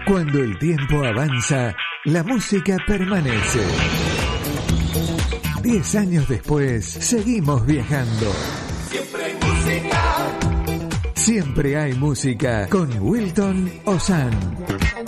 Cuando el tiempo avanza, la música permanece. 10 años después, seguimos viajando. Siempre hay música. Siempre hay música con Wilton Ozan.